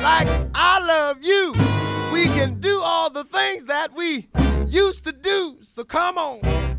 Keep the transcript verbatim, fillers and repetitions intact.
like I love you. We can do all the things that we used to do. So come on.